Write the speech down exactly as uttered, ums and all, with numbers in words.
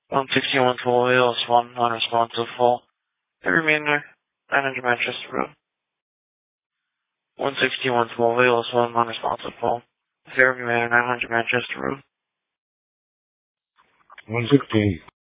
one sixty-one twelve A L S one, unresponsive call. The remainder, nine hundred Manchester Road. one sixty-one twelve A L S one, unresponsive call. The remainder, nine hundred Manchester Road. one sixteen.